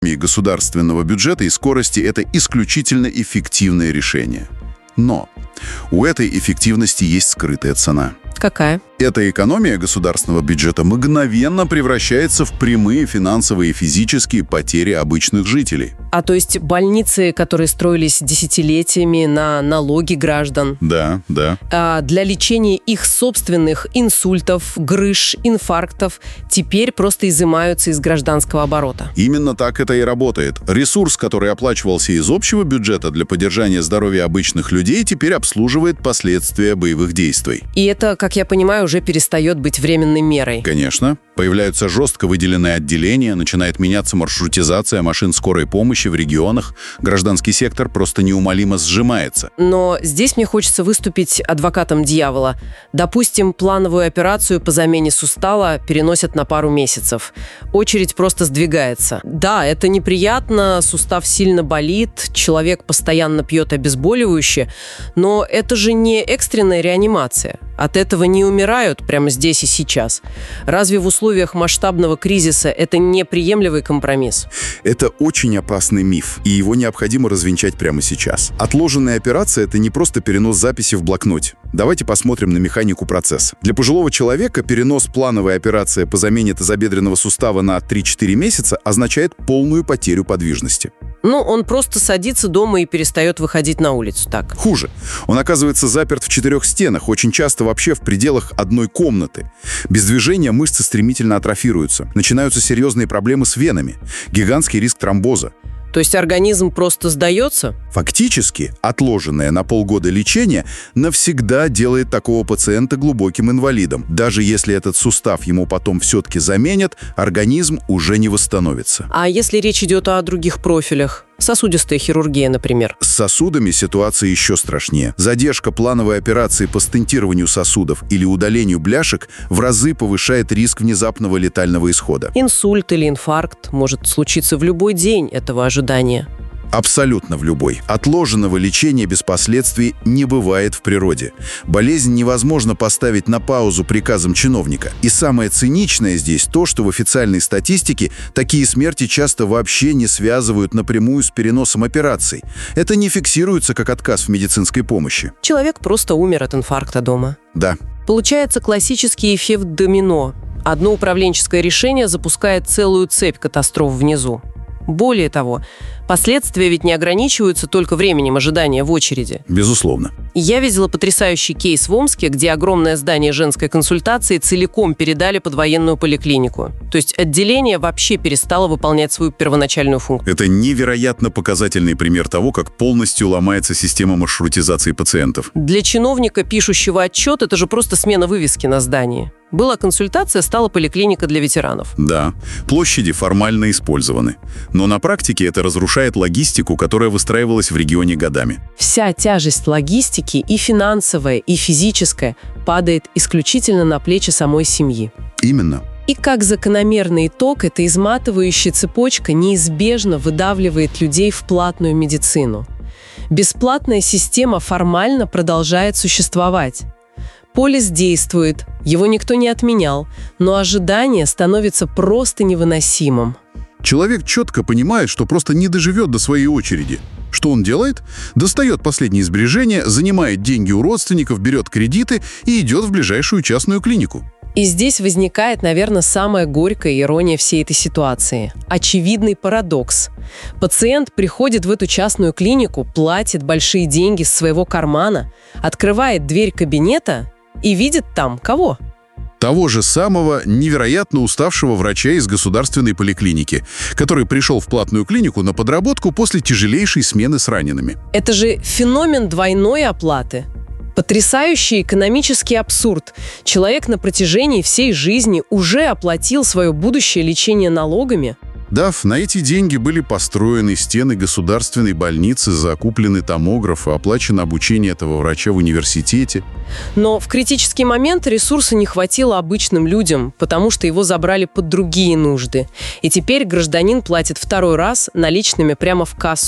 государственного бюджета и скорости – это исключительно эффективное решение. Но у этой эффективности есть скрытая цена. Какая? Эта экономия государственного бюджета мгновенно превращается в прямые финансовые и физические потери обычных жителей. А то есть больницы, которые строились десятилетиями на налоги граждан. Да. Для лечения их собственных инсультов, грыж, инфарктов теперь просто изымаются из гражданского оборота. Именно так это и работает. Ресурс, который оплачивался из общего бюджета для поддержания здоровья обычных людей, теперь обслуживает последствия боевых действий. И это, как я понимаю, уже перестает быть временной мерой. Конечно. Появляются жестко выделенные отделения, начинает меняться маршрутизация машин скорой помощи в регионах. Гражданский сектор просто неумолимо сжимается. Но здесь мне хочется выступить адвокатом дьявола. Допустим, плановую операцию по замене сустава переносят на пару месяцев. Очередь просто сдвигается. Да, это неприятно, сустав сильно болит, человек постоянно пьет обезболивающее, но это же не экстренная реанимация. От этого не умирают прямо здесь и сейчас. Разве в условиях масштабного кризиса это неприемлемый компромисс? Это очень опасный миф, и его необходимо развенчать прямо сейчас. Отложенная операция – это не просто перенос записи в блокноте. Давайте посмотрим на механику процесса. Для пожилого человека перенос плановой операции по замене тазобедренного сустава на 3-4 месяца означает полную потерю подвижности. Он просто садится дома и перестает выходить на улицу, так? Хуже. Он оказывается заперт в 4 стенах, очень часто вообще в пределах одной комнаты. Без движения мышцы стремительно атрофируются. Начинаются серьезные проблемы с венами. Гигантский риск тромбоза. То есть организм просто сдается? Фактически, отложенное на полгода лечение навсегда делает такого пациента глубоким инвалидом. Даже если этот сустав ему потом все-таки заменят, организм уже не восстановится. А если речь идет о других профилях? Сосудистая хирургия, например. С сосудами ситуация еще страшнее. Задержка плановой операции по стентированию сосудов или удалению бляшек в разы повышает риск внезапного летального исхода. Инсульт или инфаркт может случиться в любой день этого ожидания. Абсолютно в любой. Отложенного лечения без последствий не бывает в природе. Болезнь невозможно поставить на паузу приказом чиновника. И самое циничное здесь то, что в официальной статистике такие смерти часто вообще не связывают напрямую с переносом операций. Это не фиксируется как отказ в медицинской помощи. Человек просто умер от инфаркта дома. Да. Получается классический эффект домино. Одно управленческое решение запускает целую цепь катастроф внизу. Более того, последствия ведь не ограничиваются только временем ожидания в очереди. Безусловно. Я видела потрясающий кейс в Омске, где огромное здание женской консультации целиком передали под военную поликлинику. То есть отделение вообще перестало выполнять свою первоначальную функцию. Это невероятно показательный пример того, как полностью ломается система маршрутизации пациентов. Для чиновника, пишущего отчет, это же просто смена вывески на здании. Была консультация, стала поликлиника для ветеранов. Да, площади формально использованы. Но на практике это разрушает логистику, которая выстраивалась в регионе годами. Вся тяжесть логистики, и финансовая, и физическая, падает исключительно на плечи самой семьи. Именно. И как закономерный итог, эта изматывающая цепочка неизбежно выдавливает людей в платную медицину. Бесплатная система формально продолжает существовать. Полис действует, его никто не отменял, но ожидание становится просто невыносимым. Человек четко понимает, что просто не доживет до своей очереди. Что он делает? Достает последние сбережения, занимает деньги у родственников, берет кредиты и идет в ближайшую частную клинику. И здесь возникает, наверное, самая горькая ирония всей этой ситуации. Очевидный парадокс. Пациент приходит в эту частную клинику, платит большие деньги с своего кармана, открывает дверь кабинета и видит там кого? Того же самого невероятно уставшего врача из государственной поликлиники, который пришел в платную клинику на подработку после тяжелейшей смены с ранеными. Это же феномен двойной оплаты. Потрясающий экономический абсурд. Человек на протяжении всей жизни уже оплатил свое будущее лечение налогами. Да, на эти деньги были построены стены государственной больницы, закуплены томографы, оплачено обучение этого врача в университете. Но в критический момент ресурса не хватило обычным людям, потому что его забрали под другие нужды. И теперь гражданин платит второй раз наличными прямо в кассу.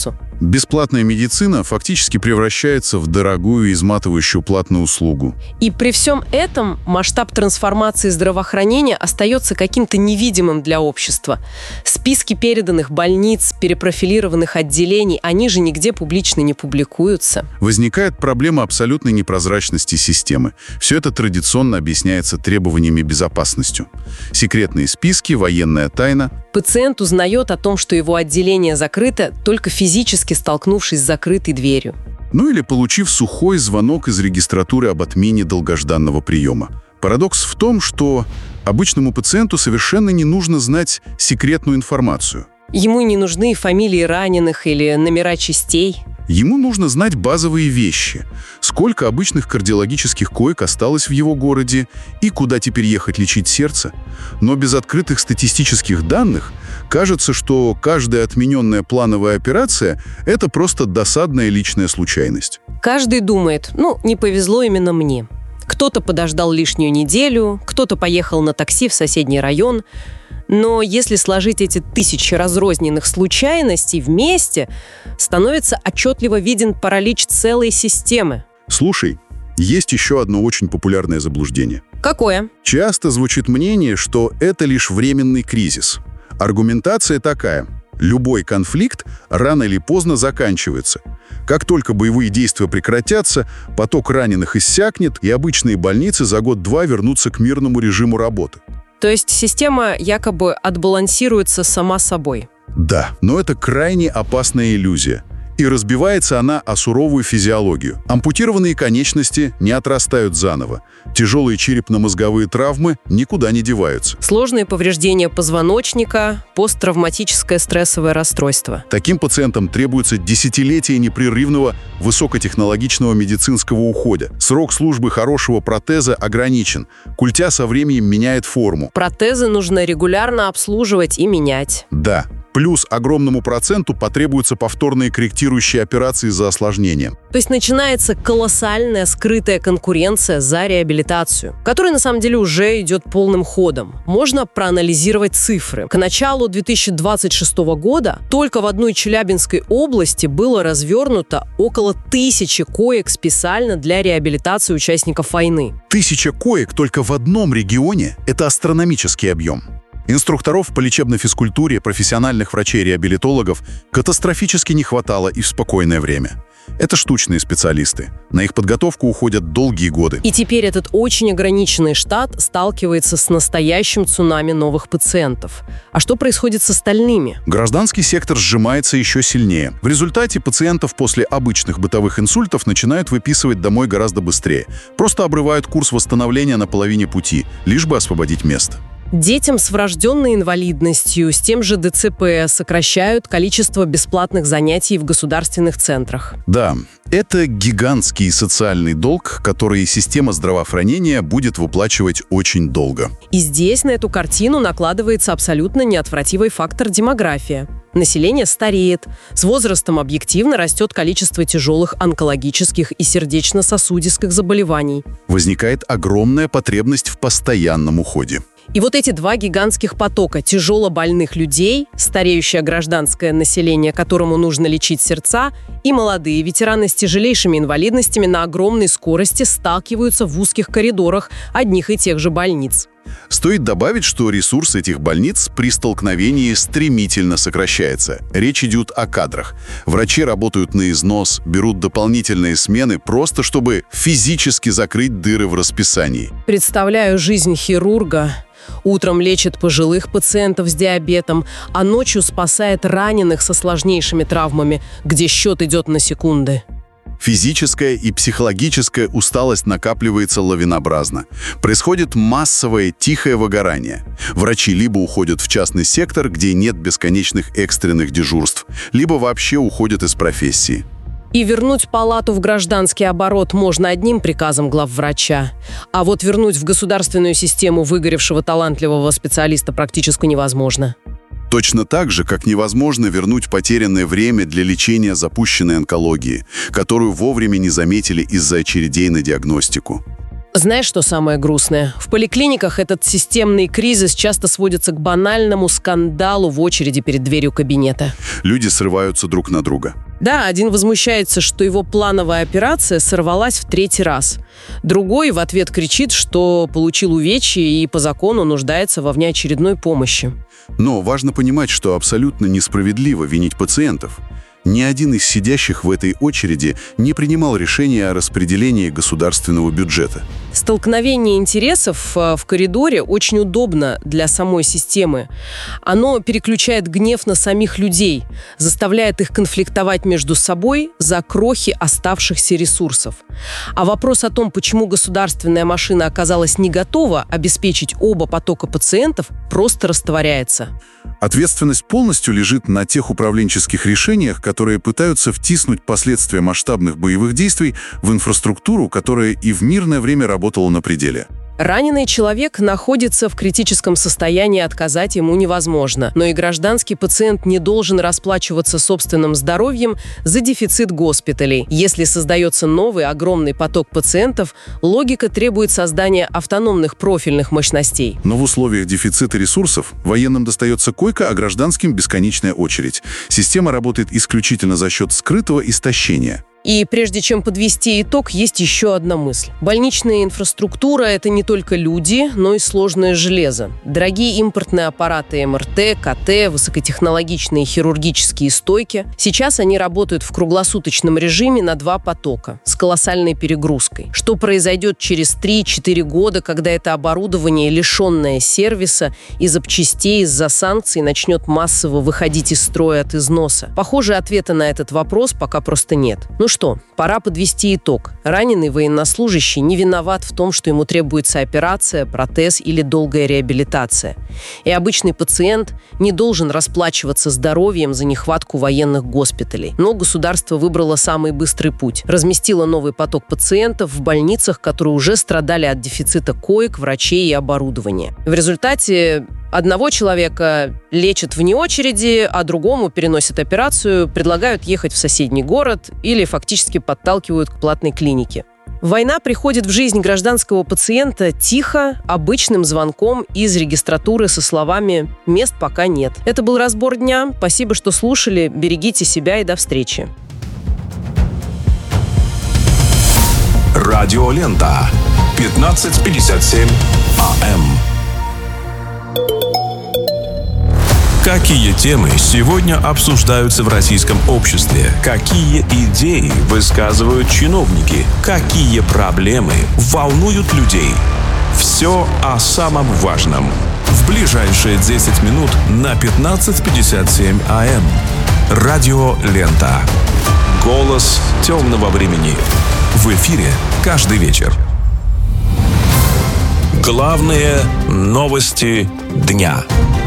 Бесплатная медицина фактически превращается в дорогую и изматывающую платную услугу. И при всем этом масштаб трансформации здравоохранения остается каким-то невидимым для общества. Списки переданных больниц, перепрофилированных отделений, они же нигде публично не публикуются. Возникает проблема абсолютной непрозрачности системы. Все это традиционно объясняется требованиями безопасности. Секретные списки, военная тайна. Пациент узнает о том, что его отделение закрыто, только физически столкнувшись с закрытой дверью. Ну или получив сухой звонок из регистратуры об отмене долгожданного приема. Парадокс в том, что обычному пациенту совершенно не нужно знать секретную информацию. Ему не нужны фамилии раненых или номера частей. Ему нужно знать базовые вещи. Сколько обычных кардиологических коек осталось в его городе и куда теперь ехать лечить сердце. Но без открытых статистических данных кажется, что каждая отмененная плановая операция – это просто досадная личная случайность. Каждый думает, не повезло именно мне. Кто-то подождал лишнюю неделю, кто-то поехал на такси в соседний район. Но если сложить эти тысячи разрозненных случайностей вместе, становится отчетливо виден паралич целой системы. Слушай, есть еще одно очень популярное заблуждение. Какое? Часто звучит мнение, что это лишь временный кризис. Аргументация такая: любой конфликт рано или поздно заканчивается. Как только боевые действия прекратятся, поток раненых иссякнет, и обычные больницы за год-два вернутся к мирному режиму работы. То есть система якобы отбалансируется сама собой. Да, но это крайне опасная иллюзия. И разбивается она о суровую физиологию. Ампутированные конечности не отрастают заново. Тяжелые черепно-мозговые травмы никуда не деваются. Сложные повреждения позвоночника, посттравматическое стрессовое расстройство. Таким пациентам требуется десятилетия непрерывного высокотехнологичного медицинского ухода. Срок службы хорошего протеза ограничен. Культя со временем меняет форму. Протезы нужно регулярно обслуживать и менять. Да. Плюс огромному проценту потребуются повторные корректирующие операции за осложнением. То есть начинается колоссальная скрытая конкуренция за реабилитацию, которая на самом деле уже идет полным ходом. Можно проанализировать цифры. К началу 2026 года только в одной Челябинской области было развернуто около 1000 коек специально для реабилитации участников войны. 1000 коек только в одном регионе – это астрономический объем. Инструкторов по лечебной физкультуре, профессиональных врачей-реабилитологов катастрофически не хватало и в спокойное время. Это штучные специалисты. На их подготовку уходят долгие годы. И теперь этот очень ограниченный штат сталкивается с настоящим цунами новых пациентов. А что происходит с остальными? Гражданский сектор сжимается еще сильнее. В результате пациентов после обычных бытовых инсультов начинают выписывать домой гораздо быстрее. Просто обрывают курс восстановления на половине пути, лишь бы освободить место. Детям с врожденной инвалидностью, с тем же ДЦП сокращают количество бесплатных занятий в государственных центрах. Да, это гигантский социальный долг, который система здравоохранения будет выплачивать очень долго. И здесь на эту картину накладывается абсолютно неотвратимый фактор демография. Население стареет, с возрастом объективно растет количество тяжелых онкологических и сердечно-сосудистых заболеваний. Возникает огромная потребность в постоянном уходе. И вот эти два гигантских потока тяжелобольных людей, стареющее гражданское население, которому нужно лечить сердца, и молодые ветераны с тяжелейшими инвалидностями на огромной скорости сталкиваются в узких коридорах одних и тех же больниц. Стоит добавить, что ресурс этих больниц при столкновении стремительно сокращается. Речь идет о кадрах. Врачи работают на износ, берут дополнительные смены просто чтобы физически закрыть дыры в расписании. Представляю жизнь хирурга. Утром лечит пожилых пациентов с диабетом, а ночью спасает раненых со сложнейшими травмами, где счет идет на секунды. Физическая и психологическая усталость накапливается лавинообразно. Происходит массовое тихое выгорание. Врачи либо уходят в частный сектор, где нет бесконечных экстренных дежурств, либо вообще уходят из профессии. И вернуть палату в гражданский оборот можно одним приказом главврача. А вот вернуть в государственную систему выгоревшего талантливого специалиста практически невозможно. Точно так же, как невозможно вернуть потерянное время для лечения запущенной онкологии, которую вовремя не заметили из-за очередей на диагностику. Знаешь, что самое грустное? В поликлиниках этот системный кризис часто сводится к банальному скандалу в очереди перед дверью кабинета. Люди срываются друг на друга. Да, один возмущается, что его плановая операция сорвалась в 3-й раз. Другой в ответ кричит, что получил увечья и по закону нуждается во внеочередной помощи. Но важно понимать, что абсолютно несправедливо винить пациентов. Ни один из сидящих в этой очереди не принимал решения о распределении государственного бюджета. Столкновение интересов в коридоре очень удобно для самой системы. Оно переключает гнев на самих людей, заставляет их конфликтовать между собой за крохи оставшихся ресурсов. А вопрос о том, почему государственная машина оказалась не готова обеспечить оба потока пациентов, просто растворяется. Ответственность полностью лежит на тех управленческих решениях, которые пытаются втиснуть последствия масштабных боевых действий в инфраструктуру, которая и в мирное время работала на пределе. Раненый человек находится в критическом состоянии, отказать ему невозможно. Но и гражданский пациент не должен расплачиваться собственным здоровьем за дефицит госпиталей. Если создается новый огромный поток пациентов, логика требует создания автономных профильных мощностей. Но в условиях дефицита ресурсов военным достается койка, а гражданским – бесконечная очередь. Система работает исключительно за счет скрытого истощения. И прежде чем подвести итог, есть еще одна мысль. Больничная инфраструктура – это не только люди, но и сложное железо. Дорогие импортные аппараты МРТ, КТ, высокотехнологичные хирургические стойки. Сейчас они работают в круглосуточном режиме на 2 потока с колоссальной перегрузкой. Что произойдет через 3-4 года, когда это оборудование, лишенное сервиса и запчастей из-за санкций, начнет массово выходить из строя от износа? Похоже, ответа на этот вопрос пока просто нет. Ну что, пора подвести итог. Раненый военнослужащий не виноват в том, что ему требуется операция, протез или долгая реабилитация. И обычный пациент не должен расплачиваться здоровьем за нехватку военных госпиталей. Но государство выбрало самый быстрый путь. Разместило новый поток пациентов в больницах, которые уже страдали от дефицита коек, врачей и оборудования. В результате одного человека лечат вне очереди, а другому переносят операцию, предлагают ехать в соседний город или фактически подталкивают к платной клинике. Война приходит в жизнь гражданского пациента тихо, обычным звонком из регистратуры со словами «мест пока нет». Это был разбор дня. Спасибо, что слушали. Берегите себя и до встречи. Радиолента. 15:57 АМ. Какие темы сегодня обсуждаются в российском обществе? Какие идеи высказывают чиновники? Какие проблемы волнуют людей? Все о самом важном. В ближайшие 10 минут на 15:57 АМ. Радиолента. Голос темного времени. В эфире каждый вечер. Главные новости дня.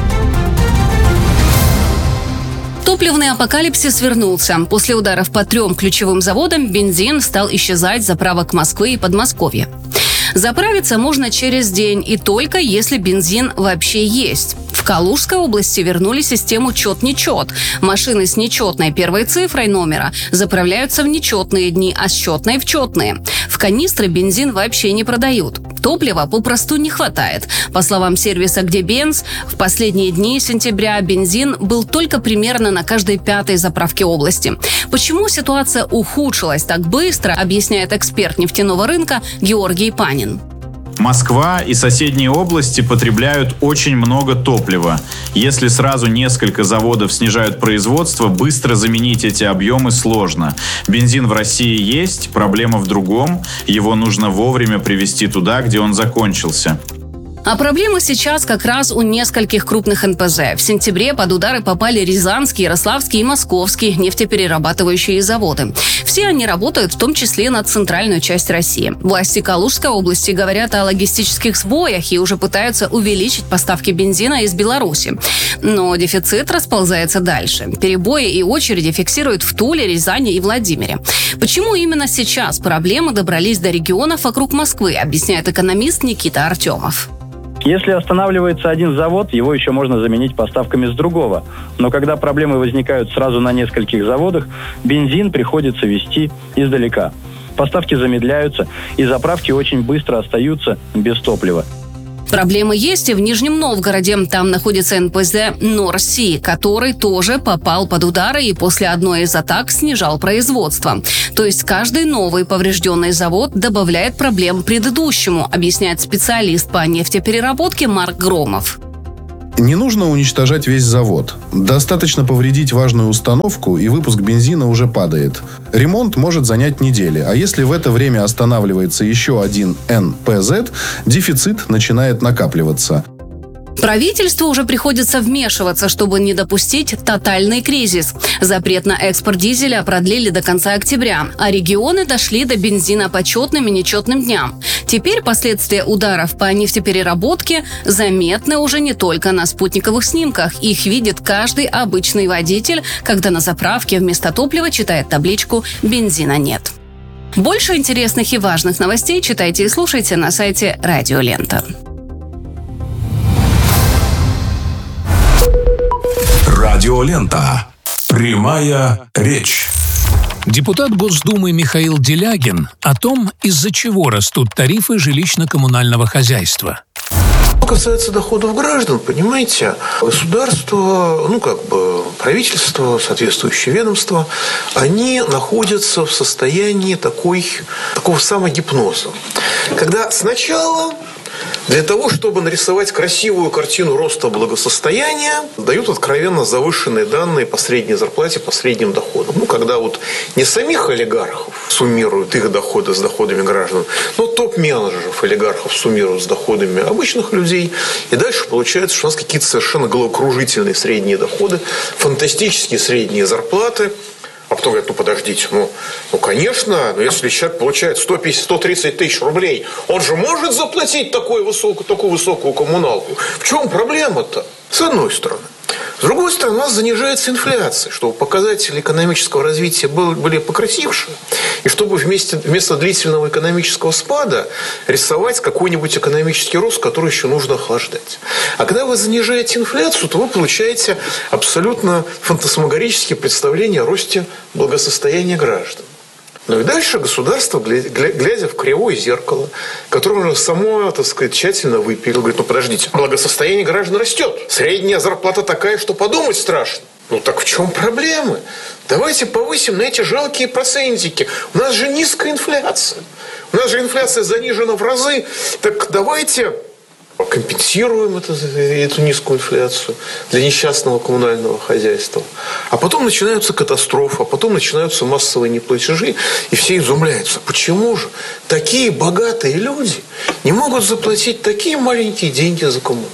Топливный апокалипсис вернулся. После ударов по 3 ключевым заводам бензин стал исчезать с заправок Москвы и Подмосковья. Заправиться можно через день, и только если бензин вообще есть. В Калужской области вернули систему «Чет-нечет». Машины с нечетной первой цифрой номера заправляются в нечетные дни, а с четной – в четные. В канистры бензин вообще не продают. Топлива попросту не хватает. По словам сервиса «Где Бенз», в последние дни сентября бензин был только примерно на каждой 5-й заправке области. Почему ситуация ухудшилась так быстро, объясняет эксперт нефтяного рынка Георгий Панин. Москва и соседние области потребляют очень много топлива. Если сразу несколько заводов снижают производство, быстро заменить эти объемы сложно. Бензин в России есть, проблема в другом. Его нужно вовремя привезти туда, где он закончился. А проблемы сейчас как раз у нескольких крупных НПЗ. В сентябре под удары попали Рязанские, Ярославские и Московские нефтеперерабатывающие заводы. Все они работают в том числе на центральную часть России. Власти Калужской области говорят о логистических сбоях и уже пытаются увеличить поставки бензина из Беларуси. Но дефицит расползается дальше. Перебои и очереди фиксируют в Туле, Рязани и Владимире. Почему именно сейчас проблемы добрались до регионов вокруг Москвы, объясняет экономист Никита Артемов. Если останавливается один завод, его еще можно заменить поставками с другого. Но когда проблемы возникают сразу на нескольких заводах, бензин приходится везти издалека. Поставки замедляются, и заправки очень быстро остаются без топлива. Проблемы есть и в Нижнем Новгороде. Там находится НПЗ «Норси», который тоже попал под удары и после одной из атак снижал производство. То есть каждый новый поврежденный завод добавляет проблем предыдущему, объясняет специалист по нефтепереработке Марк Громов. Не нужно уничтожать весь завод. Достаточно повредить важную установку, и выпуск бензина уже падает. Ремонт может занять недели, а если в это время останавливается еще один НПЗ, дефицит начинает накапливаться. Правительству уже приходится вмешиваться, чтобы не допустить тотальный кризис. Запрет на экспорт дизеля продлили до конца октября, а регионы дошли до бензина по четным и нечетным дням. Теперь последствия ударов по нефтепереработке заметны уже не только на спутниковых снимках. Их видит каждый обычный водитель, когда на заправке вместо топлива читает табличку «Бензина нет». Больше интересных и важных новостей читайте и слушайте на сайте Радио Лента. Радиолента. Прямая речь. Депутат Госдумы Михаил Делягин о том, из-за чего растут тарифы жилищно-коммунального хозяйства. Что касается доходов граждан, понимаете, государство, правительство, соответствующие ведомства, они находятся в состоянии такого самогипноза. Когда сначала для того, чтобы нарисовать красивую картину роста благосостояния, дают откровенно завышенные данные по средней зарплате, по средним доходам. Когда не самих олигархов суммируют их доходы с доходами граждан, но топ-менеджеров олигархов суммируют с доходами обычных людей. И дальше получается, что у нас какие-то совершенно головокружительные средние доходы, фантастические средние зарплаты. А потом говорят, подождите, конечно, но если человек получает 130 тысяч рублей, он же может заплатить такую высокую коммуналку. В чем проблема-то? С одной стороны. С другой стороны, у нас занижается инфляция, чтобы показатели экономического развития были покрасивше, и чтобы вместо длительного экономического спада рисовать какой-нибудь экономический рост, который еще нужно охлаждать. А когда вы занижаете инфляцию, то вы получаете абсолютно фантасмагорические представления о росте благосостояния граждан. Ну и дальше государство, глядя в кривое зеркало, которое оно само, тщательно выпилило, говорит, подождите, благосостояние граждан растет. Средняя зарплата такая, что подумать страшно. Так в чем проблемы? Давайте повысим на эти жалкие процентики. У нас же низкая инфляция. У нас же инфляция занижена в разы. Так давайте компенсируем эту низкую инфляцию для несчастного коммунального хозяйства. А потом начинаются катастрофы, а потом начинаются массовые неплатежи, и все изумляются. Почему же такие богатые люди не могут заплатить такие маленькие деньги за коммуналку?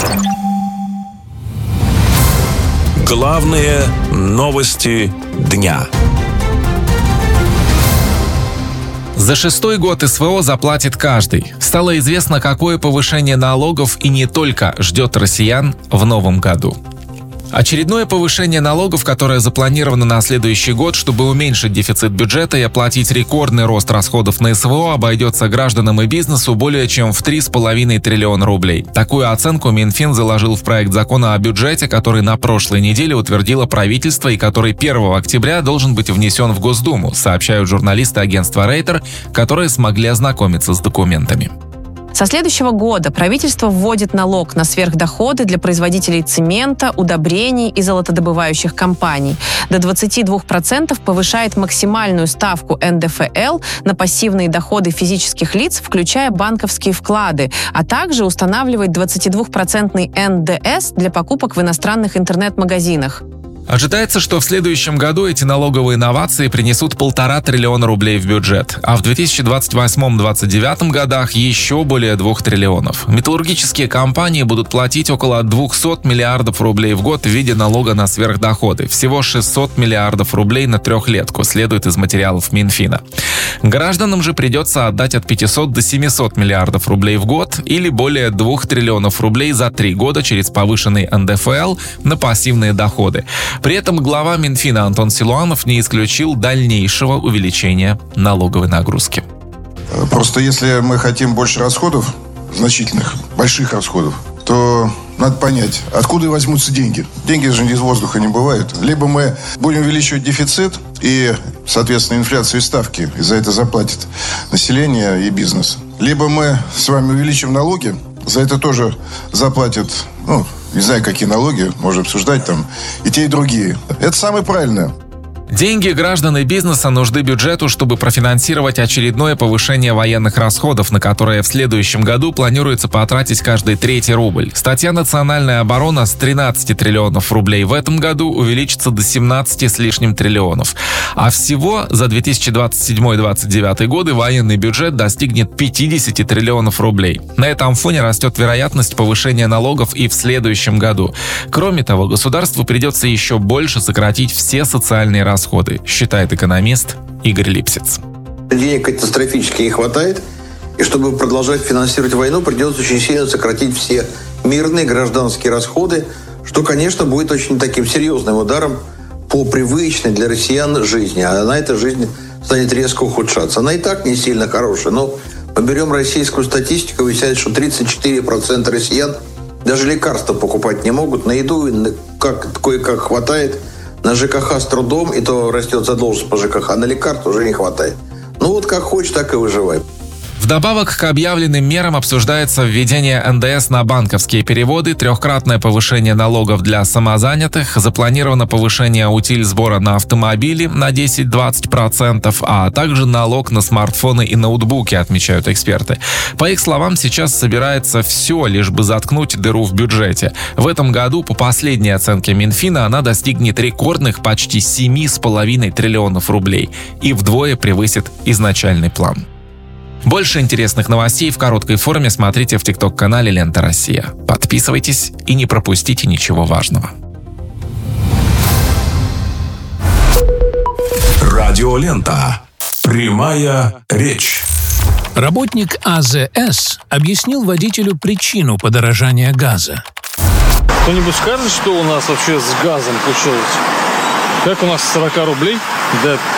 Главные новости дня. За 6-й год СВО заплатит каждый. Стало известно, какое повышение налогов и не только ждет россиян в новом году. Очередное повышение налогов, которое запланировано на следующий год, чтобы уменьшить дефицит бюджета и оплатить рекордный рост расходов на СВО, обойдется гражданам и бизнесу более чем в 3,5 триллиона рублей. Такую оценку Минфин заложил в проект закона о бюджете, который на прошлой неделе утвердило правительство и который 1 октября должен быть внесен в Госдуму, сообщают журналисты агентства Рейтер, которые смогли ознакомиться с документами. Со следующего года правительство вводит налог на сверхдоходы для производителей цемента, удобрений и золотодобывающих компаний. До 22% повышает максимальную ставку НДФЛ на пассивные доходы физических лиц, включая банковские вклады, а также устанавливает 22% НДС для покупок в иностранных интернет-магазинах. Ожидается, что в следующем году эти налоговые новации принесут 1,5 триллиона рублей в бюджет, а в 2028-2029 годах еще более 2 триллионов. Металлургические компании будут платить около 200 миллиардов рублей в год в виде налога на сверхдоходы. Всего 600 миллиардов рублей на трехлетку, следует из материалов Минфина. Гражданам же придется отдать от 500 до 700 миллиардов рублей в год или более 2 триллионов рублей за 3 года через повышенный НДФЛ на пассивные доходы. При этом глава Минфина Антон Силуанов не исключил дальнейшего увеличения налоговой нагрузки. Просто если мы хотим больше расходов, значительных, больших расходов, то надо понять, откуда возьмутся деньги. Деньги же из воздуха не бывают. Либо мы будем увеличивать дефицит и, соответственно, инфляцию и ставки, и за это заплатит население и бизнес. Либо мы с вами увеличим налоги, за это тоже заплатят, не знаю, какие налоги, можно обсуждать там, и те, и другие. Это самое правильное. Деньги граждан и бизнеса нужны бюджету, чтобы профинансировать очередное повышение военных расходов, на которое в следующем году планируется потратить каждый третий рубль. Статья «Национальная оборона» с 13 триллионов рублей в этом году увеличится до 17 с лишним триллионов. А всего за 2027-2029 годы военный бюджет достигнет 50 триллионов рублей. На этом фоне растет вероятность повышения налогов и в следующем году. Кроме того, государству придется еще больше сократить все социальные расходы, считает экономист Игорь Липсиц. Денег катастрофически не хватает, и чтобы продолжать финансировать войну, придется очень сильно сократить все мирные гражданские расходы, что, конечно, будет очень таким серьезным ударом по привычной для россиян жизни. А на эта жизнь станет резко ухудшаться. Она и так не сильно хорошая, но поберем российскую статистику, выясняется, что 34% россиян даже лекарства покупать не могут, на еду кое-как хватает, на ЖКХ с трудом, и то растет задолженность по ЖКХ, а на лекарства уже не хватает. Как хочешь, так и выживай. Вдобавок к объявленным мерам обсуждается введение НДС на банковские переводы, трехкратное повышение налогов для самозанятых, запланировано повышение утиль-сбора на автомобили на 10-20%, а также налог на смартфоны и ноутбуки, отмечают эксперты. По их словам, сейчас собирается все, лишь бы заткнуть дыру в бюджете. В этом году, по последней оценке Минфина, она достигнет рекордных почти 7,5 триллионов рублей и вдвое превысит изначальный план. Больше интересных новостей в короткой форме смотрите в ТикТок-канале «Лента Россия». Подписывайтесь и не пропустите ничего важного. Радиолента. Прямая речь. Работник АЗС объяснил водителю причину подорожания газа. Кто-нибудь скажет, что у нас вообще с газом случилось? Как у нас с 40 рублей до 50-60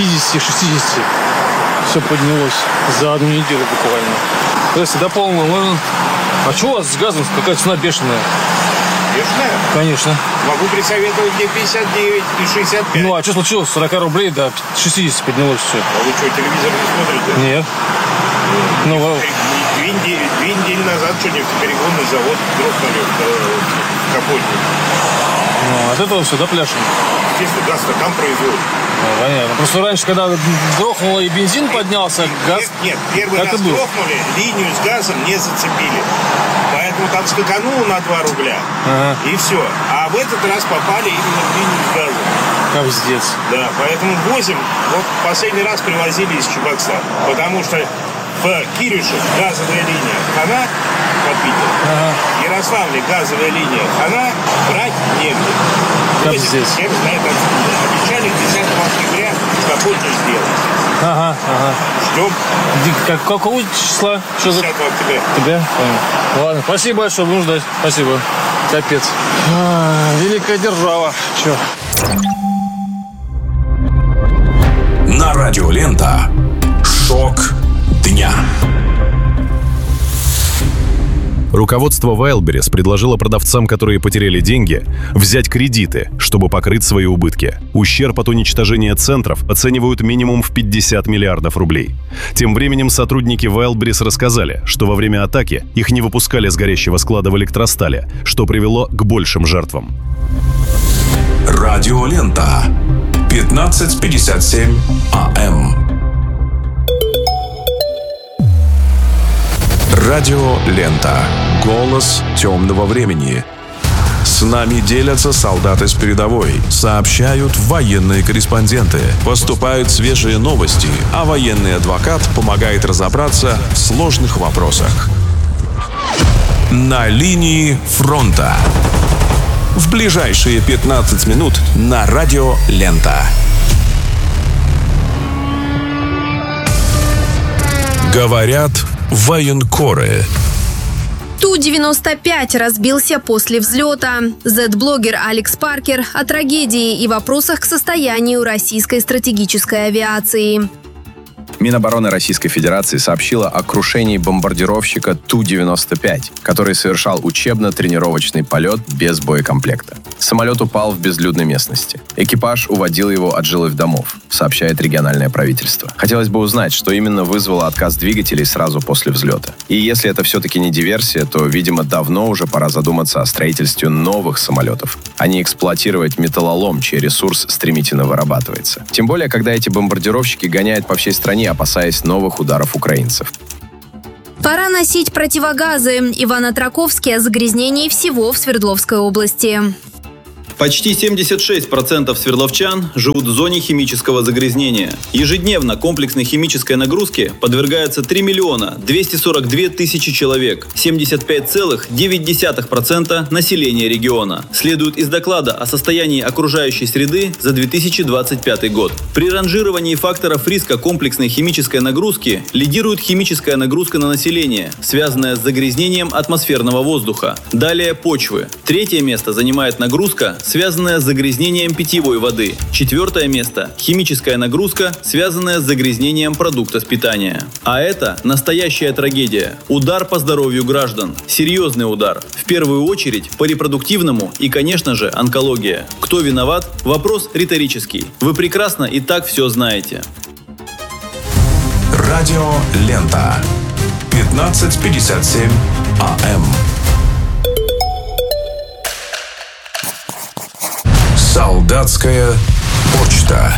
все поднялось за одну неделю буквально. Если до полного можно... А что у вас с газом? Какая цена бешеная? Бешеная? Конечно. Могу присоветовать мне 59 и 65. А что случилось? С 40 рублей до 60 поднялось все. А вы что, телевизор не смотрите? Нет. Две недели назад что нефтеперегонный завод дрогнули в Капотне. От этого все, пляшем? Естественно, газ-то там производят. Понятно. Просто раньше, когда дрохнуло и бензин поднялся, газ... Нет, первый раз дрохнули, линию с газом не зацепили. Поэтому там скакануло на 2 рубля. И все. А в этот раз попали именно в линию с газом. Капздец. Да, поэтому возим. Последний раз привозили из Чебоксар. Потому что в Кирюше газовая линия хана по Питеру. В Ярославле газовая линия хана, брать негде. Капздец. Всем знает откуда. Обещали 10 октября Капотню сделать. Ждем. Какого числа? 10 октября. Тебя? Понял. Ладно, спасибо большое, будем ждать. Спасибо. Капец. Великая держава. Че? На Радиолента. Шок дня. Руководство Wildberries предложило продавцам, которые потеряли деньги, взять кредиты, чтобы покрыть свои убытки. Ущерб от уничтожения центров оценивают минимум в 50 миллиардов рублей. Тем временем сотрудники Wildberries рассказали, что во время атаки их не выпускали с горящего склада в Электростале, что привело к большим жертвам. Радиолента. 15:57 АМ. Радиолента. Голос темного времени. С нами делятся солдаты с передовой, сообщают военные корреспонденты, поступают свежие новости, а военный адвокат помогает разобраться в сложных вопросах. На линии фронта. В ближайшие 15 минут на Радиолента. Говорят военкоры. Ту-95 разбился после взлета. Z-блогер Алекс Паркер о трагедии и вопросах к состоянию российской стратегической авиации. Минобороны Российской Федерации сообщила о крушении бомбардировщика Ту-95, который совершал учебно-тренировочный полет без боекомплекта. Самолет упал в безлюдной местности. Экипаж уводил его от жилых домов, сообщает региональное правительство. Хотелось бы узнать, что именно вызвало отказ двигателей сразу после взлета. И если это все-таки не диверсия, то, видимо, давно уже пора задуматься о строительстве новых самолетов, а не эксплуатировать металлолом, чей ресурс стремительно вырабатывается. Тем более, когда эти бомбардировщики гоняют по всей стране, опасаясь новых ударов украинцев. Пора носить противогазы. Иван Отраковский о загрязнении всего в Свердловской области. Почти 76% свердловчан живут в зоне химического загрязнения. Ежедневно комплексной химической нагрузке подвергаются 3 миллиона 242 тысячи человек, 75,9% населения региона. Следует из доклада о состоянии окружающей среды за 2025 год. При ранжировании факторов риска комплексной химической нагрузки лидирует химическая нагрузка на население, связанная с загрязнением атмосферного воздуха. Далее почвы. Третье место занимает нагрузка, связанная с загрязнением питьевой воды. Четвертое место – химическая нагрузка, связанная с загрязнением продуктов питания. А это настоящая трагедия. Удар по здоровью граждан. Серьезный удар. В первую очередь по репродуктивному и, конечно же, онкология. Кто виноват? Вопрос риторический. Вы прекрасно и так все знаете. Радио Лента. 15:57 АМ. Солдатская почта.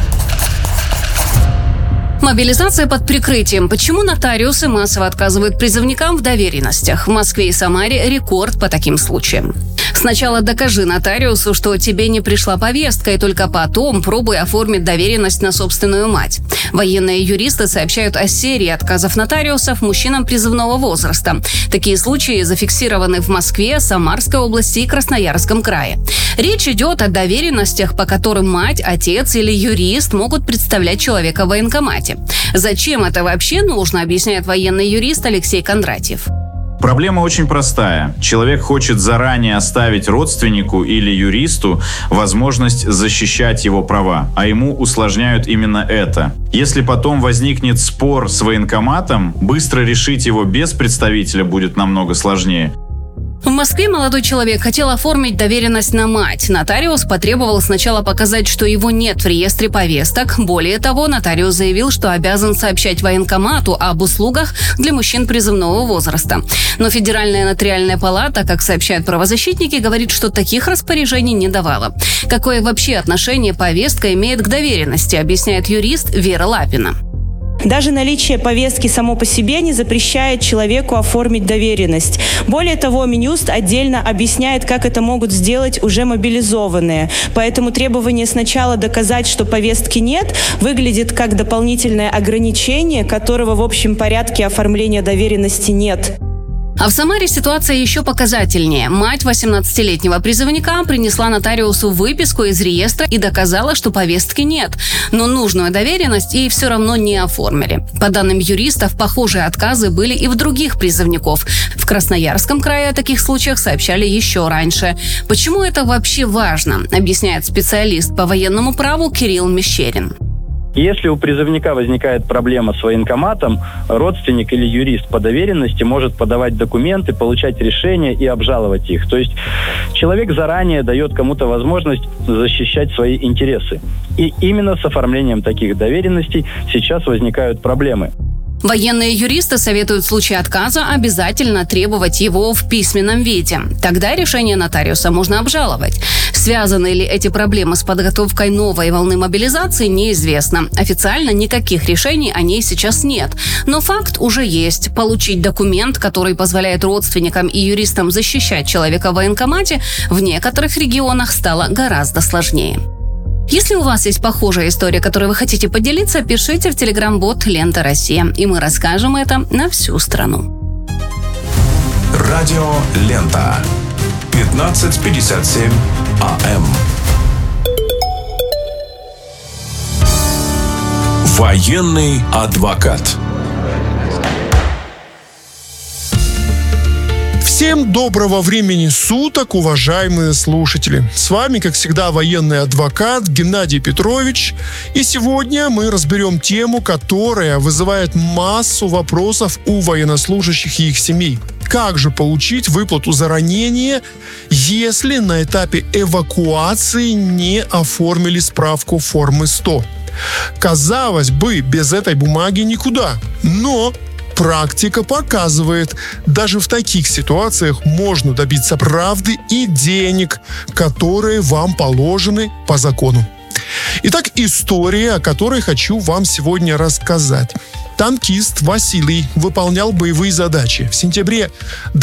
Мобилизация под прикрытием. Почему нотариусы массово отказывают призывникам в доверенностях? В Москве и Самаре рекорд по таким случаям. Сначала докажи нотариусу, что тебе не пришла повестка, и только потом пробуй оформить доверенность на собственную мать. Военные юристы сообщают о серии отказов нотариусов мужчинам призывного возраста. Такие случаи зафиксированы в Москве, Самарской области и Красноярском крае. Речь идет о доверенностях, по которым мать, отец или юрист могут представлять человека в военкомате. Зачем это вообще нужно, объясняет военный юрист Алексей Кондратьев. Проблема очень простая. Человек хочет заранее оставить родственнику или юристу возможность защищать его права, а ему усложняют именно это. Если потом возникнет спор с военкоматом, быстро решить его без представителя будет намного сложнее. В Москве молодой человек хотел оформить доверенность на мать. Нотариус потребовал сначала показать, что его нет в реестре повесток. Более того, нотариус заявил, что обязан сообщать военкомату об услугах для мужчин призывного возраста. Но Федеральная нотариальная палата, как сообщают правозащитники, говорит, что таких распоряжений не давала. Какое вообще отношение повестка имеет к доверенности, объясняет юрист Вера Лапина. Даже наличие повестки само по себе не запрещает человеку оформить доверенность. Более того, Минюст отдельно объясняет, как это могут сделать уже мобилизованные. Поэтому требование сначала доказать, что повестки нет, выглядит как дополнительное ограничение, которого в общем порядке оформления доверенности нет. А в Самаре ситуация еще показательнее. Мать 18-летнего призывника принесла нотариусу выписку из реестра и доказала, что повестки нет. Но нужную доверенность ей все равно не оформили. По данным юристов, похожие отказы были и в других призывников. В Красноярском крае о таких случаях сообщали еще раньше. Почему это вообще важно, объясняет специалист по военному праву Кирилл Мещерин. Если у призывника возникает проблема с военкоматом, родственник или юрист по доверенности может подавать документы, получать решения и обжаловать их. То есть человек заранее дает кому-то возможность защищать свои интересы. И именно с оформлением таких доверенностей сейчас возникают проблемы. Военные юристы советуют в случае отказа обязательно требовать его в письменном виде. Тогда решение нотариуса можно обжаловать. Связаны ли эти проблемы с подготовкой новой волны мобилизации, неизвестно. Официально никаких решений о ней сейчас нет. Но факт уже есть. Получить документ, который позволяет родственникам и юристам защищать человека в военкомате, в некоторых регионах стало гораздо сложнее. Если у вас есть похожая история, которой вы хотите поделиться, пишите в телеграм-бот «Лента Россия», и мы расскажем это на всю страну. Радио Лента. 15:57 АМ. Военный адвокат. Всем доброго времени суток, уважаемые слушатели. С вами, как всегда, военный адвокат Геннадий Петрович. И сегодня мы разберем тему, которая вызывает массу вопросов у военнослужащих и их семей. Как же получить выплату за ранение, если на этапе эвакуации не оформили справку формы 100? Казалось бы, без этой бумаги никуда. Но практика показывает, даже в таких ситуациях можно добиться правды и денег, которые вам положены по закону. Итак, история, о которой хочу вам сегодня рассказать. Танкист Василий выполнял боевые задачи. В сентябре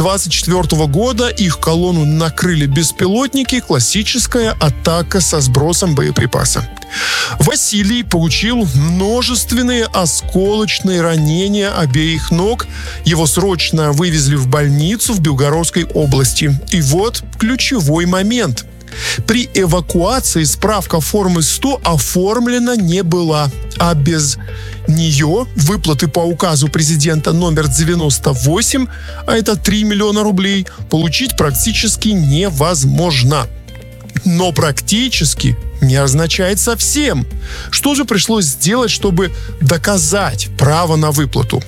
24 года их колонну накрыли беспилотники, классическая атака со сбросом боеприпаса. Василий получил множественные осколочные ранения обеих ног. Его срочно вывезли в больницу в Белгородской области. И вот ключевой момент. При эвакуации справка формы 100 оформлена не была, а без нее выплаты по указу президента номер 98, а это 3 миллиона рублей, получить практически невозможно. Но практически не означает совсем. Что же пришлось сделать, чтобы доказать право на выплату?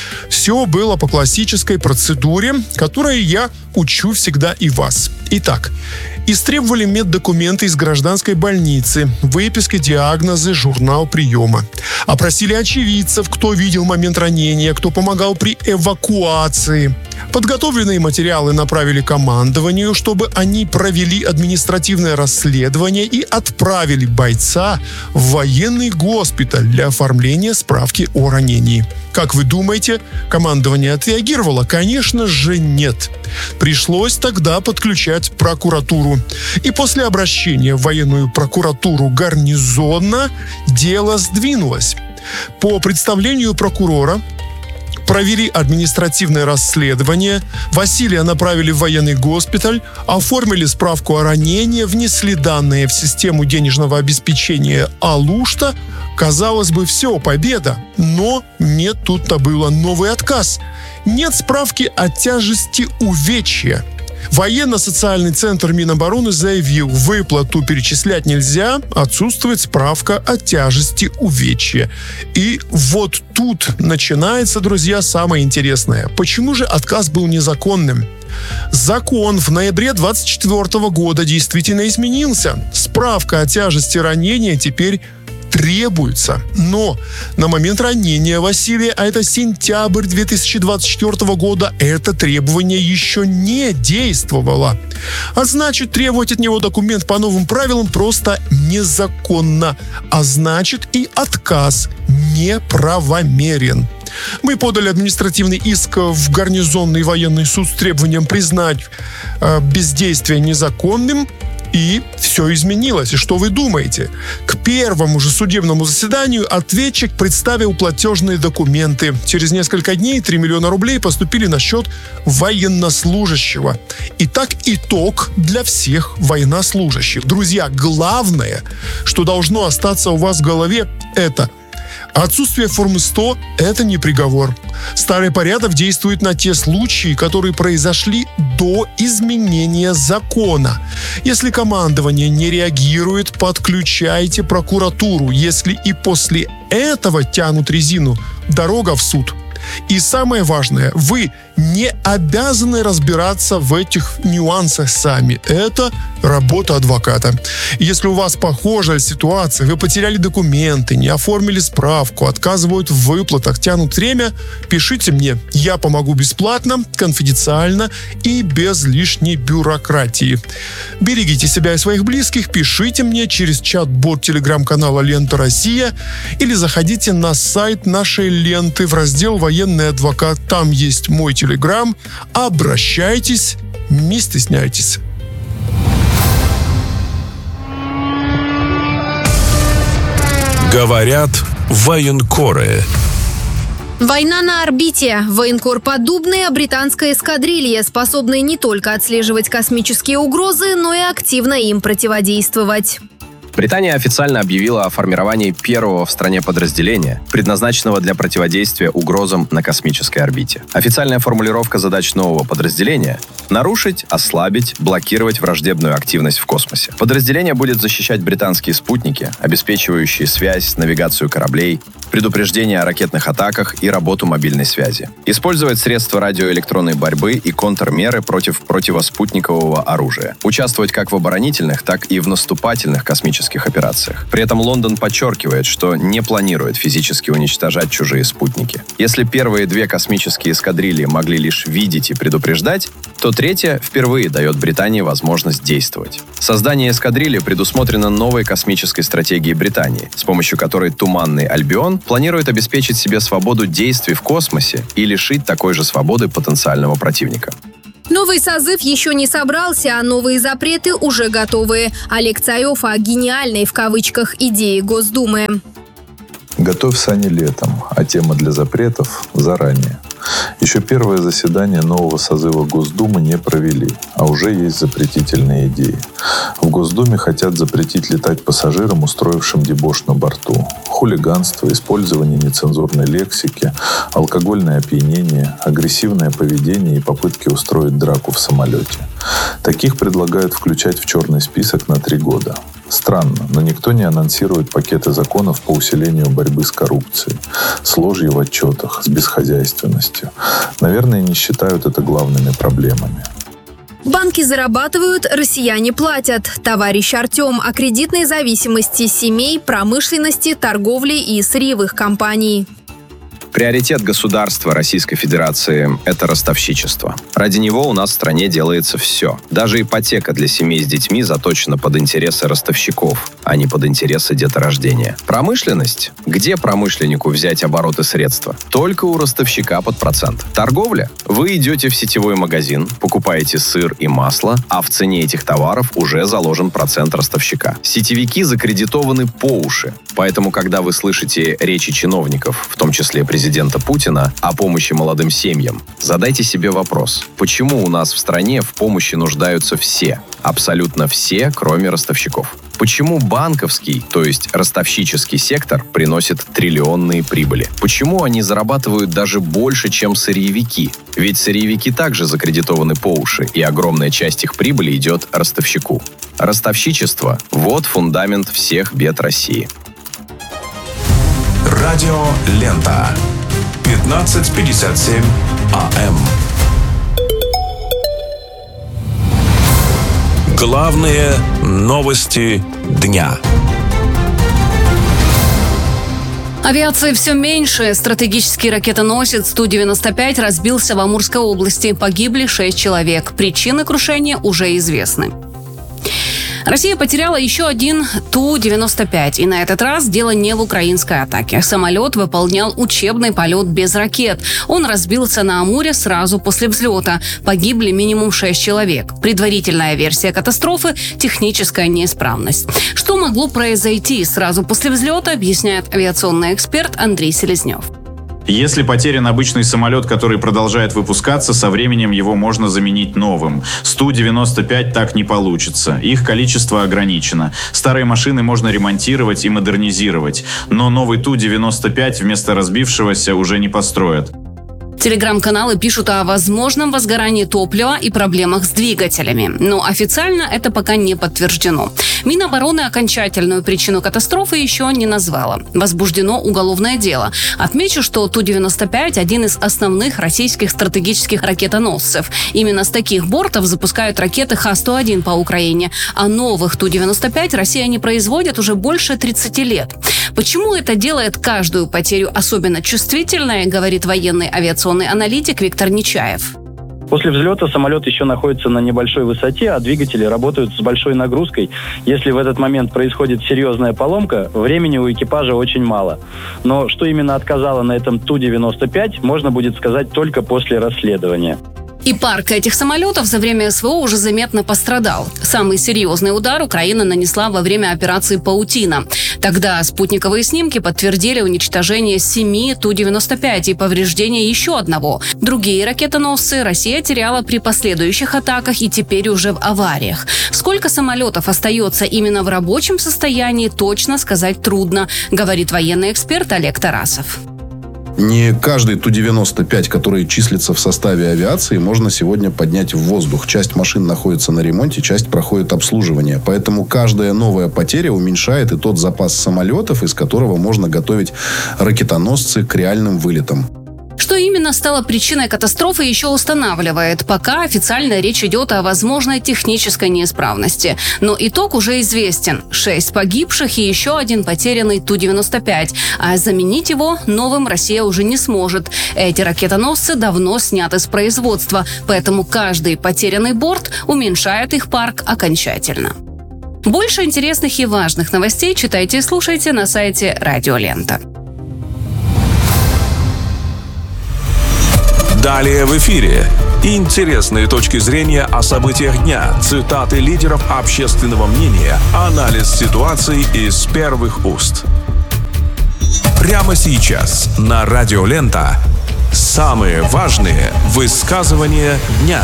Все было по классической процедуре, которой я учу всегда и вас. Итак, истребовали меддокументы из гражданской больницы, выписки, диагнозы, журнал приема. Опросили очевидцев, кто видел момент ранения, кто помогал при эвакуации. Подготовленные материалы направили командованию, чтобы они провели административное расследование и отправили бойца в военный госпиталь для оформления справки о ранении. Как вы думаете, командование отреагировало? Конечно же, нет. Пришлось тогда подключать прокуратуру. И после обращения в военную прокуратуру гарнизона дело сдвинулось. По представлению прокурора провели административное расследование, Василия направили в военный госпиталь, оформили справку о ранении, внесли данные в систему денежного обеспечения Алушта. Казалось бы, все, победа. Но нет, тут-то было новый отказ. Нет справки о тяжести увечья. Военно-социальный центр Минобороны заявил, выплату перечислять нельзя, отсутствует справка о тяжести увечья. И вот тут начинается, друзья, самое интересное. Почему же отказ был незаконным? Закон в ноябре 24 года действительно изменился. Справка о тяжести ранения теперь требуется. Но на момент ранения Василия, а это сентябрь 2024 года, это требование еще не действовало. А значит, требовать от него документ по новым правилам просто незаконно. А значит, и отказ неправомерен. Мы подали административный иск в гарнизонный военный суд с требованием признать бездействие незаконным. И все изменилось. И что вы думаете? К первому же судебному заседанию ответчик представил платежные документы. Через несколько дней 3 миллиона рублей поступили на счет военнослужащего. Итак, итог для всех военнослужащих. Друзья, главное, что должно остаться у вас в голове, это: отсутствие формы 100 – это не приговор. Старый порядок действует на те случаи, которые произошли до изменения закона. Если командование не реагирует, подключайте прокуратуру. Если и после этого тянут резину, дорога в суд. И самое важное, вы не обязаны разбираться в этих нюансах сами. Это работа адвоката. Если у вас похожая ситуация, вы потеряли документы, не оформили справку, отказывают в выплатах, тянут время, пишите мне. Я помогу бесплатно, конфиденциально и без лишней бюрократии. Берегите себя и своих близких, пишите мне через чат-бот телеграм-канала «Лента Россия» или заходите на сайт нашей ленты в раздел «Военный адвокат». Там есть мой телеграм. Обращайтесь, не стесняйтесь. Говорят военкоры. Война на орбите. Военкор подобная британская эскадрилья, способная не только отслеживать космические угрозы, но и активно им противодействовать. Британия официально объявила о формировании первого в стране подразделения, предназначенного для противодействия угрозам на космической орбите. Официальная формулировка задач нового подразделения – нарушить, ослабить, блокировать враждебную активность в космосе. Подразделение будет защищать британские спутники, обеспечивающие связь, навигацию кораблей, предупреждение о ракетных атаках и работу мобильной связи. Использовать средства радиоэлектронной борьбы и контрмеры против противоспутникового оружия. Участвовать как в оборонительных, так и в наступательных космических операциях. При этом Лондон подчеркивает, что не планирует физически уничтожать чужие спутники. Если первые 2 космические эскадрильи могли лишь видеть и предупреждать, то третья впервые дает Британии возможность действовать. Создание эскадрильи предусмотрено новой космической стратегией Британии, с помощью которой Туманный Альбион планирует обеспечить себе свободу действий в космосе и лишить такой же свободы потенциального противника. Новый созыв еще не собрался, а новые запреты уже готовы. Олег Цаев о гениальной в кавычках идее Госдумы. Готовь сани летом, а тема для запретов заранее. Еще первое заседание нового созыва Госдумы не провели, а уже есть запретительные идеи. В Госдуме хотят запретить летать пассажирам, устроившим дебош на борту. Хулиганство, использование нецензурной лексики, алкогольное опьянение, агрессивное поведение и попытки устроить драку в самолете. Таких предлагают включать в черный список на 3 года. Странно, но никто не анонсирует пакеты законов по усилению борьбы с коррупцией, с ложью в отчетах, с бесхозяйственностью. Наверное, не считают это главными проблемами. Банки зарабатывают, россияне платят. Товарищ Артем о кредитной зависимости семей, промышленности, торговли и сырьевых компаний. Приоритет государства Российской Федерации – это ростовщичество. Ради него у нас в стране делается все. Даже ипотека для семей с детьми заточена под интересы ростовщиков, а не под интересы деторождения. Промышленность? Где промышленнику взять обороты средства? Только у ростовщика под процент. Торговля? Вы идете в сетевой магазин, покупаете сыр и масло, а в цене этих товаров уже заложен процент ростовщика. Сетевики закредитованы по уши. Поэтому, когда вы слышите речи чиновников, в том числе президента Путина, о помощи молодым семьям, задайте себе вопрос, почему у нас в стране в помощи нуждаются все, абсолютно все, кроме ростовщиков? Почему банковский, то есть ростовщический сектор, приносит триллионные прибыли? Почему они зарабатывают даже больше, чем сырьевики? Ведь сырьевики также закредитованы по уши, и огромная часть их прибыли идет ростовщику. Ростовщичество – вот фундамент всех бед России. Радио Лента. 15:57 АМ. Главные новости дня. Авиации все меньше. Стратегический ракетоносец Ту-95 разбился в Амурской области. Погибли 6 человек. Причины крушения уже известны. Россия потеряла еще один Ту-95, и на этот раз дело не в украинской атаке. Самолет выполнял учебный полет без ракет. Он разбился на Амуре сразу после взлета. Погибли минимум 6 человек. Предварительная версия катастрофы – техническая неисправность. Что могло произойти сразу после взлета, объясняет авиационный эксперт Андрей Селезнев. Если потерян обычный самолет, который продолжает выпускаться, со временем его можно заменить новым. С Ту-95 так не получится. Их количество ограничено. Старые машины можно ремонтировать и модернизировать. Но новый Ту-95 вместо разбившегося уже не построят. Телеграм-каналы пишут о возможном возгорании топлива и проблемах с двигателями. Но официально это пока не подтверждено. Минобороны окончательную причину катастрофы еще не назвала. Возбуждено уголовное дело. Отмечу, что Ту-95 – один из основных российских стратегических ракетоносцев. Именно с таких бортов запускают ракеты Х-101 по Украине. А новых Ту-95 Россия не производит уже больше 30 лет. Почему это делает каждую потерю особенно чувствительной, говорит военный авиационный аналитик Виктор Нечаев. После взлета самолет еще находится на небольшой высоте, а двигатели работают с большой нагрузкой. Если в этот момент происходит серьезная поломка, времени у экипажа очень мало. Но что именно отказало на этом Ту-95, можно будет сказать только после расследования. И парк этих самолетов за время СВО уже заметно пострадал. Самый серьезный удар Украина нанесла во время операции «Паутина». Тогда спутниковые снимки подтвердили уничтожение 7 Ту-95 и повреждение еще одного. Другие ракетоносцы Россия теряла при последующих атаках и теперь уже в авариях. Сколько самолетов остается именно в рабочем состоянии, точно сказать трудно, говорит военный эксперт Олег Тарасов. Не каждый Ту-95, который числится в составе авиации, можно сегодня поднять в воздух. Часть машин находится на ремонте, часть проходит обслуживание. Поэтому каждая новая потеря уменьшает и тот запас самолетов, из которого можно готовить ракетоносцы к реальным вылетам. Что именно стало причиной катастрофы, еще устанавливает. Пока официально речь идет о возможной технической неисправности. Но итог уже известен. 6 погибших и еще один потерянный Ту-95. А заменить его новым Россия уже не сможет. Эти ракетоносцы давно сняты с производства, поэтому каждый потерянный борт уменьшает их парк окончательно. Больше интересных и важных новостей читайте и слушайте на сайте Радио Лента. Далее в эфире. Интересные точки зрения о событиях дня, цитаты лидеров общественного мнения, анализ ситуации из первых уст. Прямо сейчас на Радио Лента самые важные высказывания дня.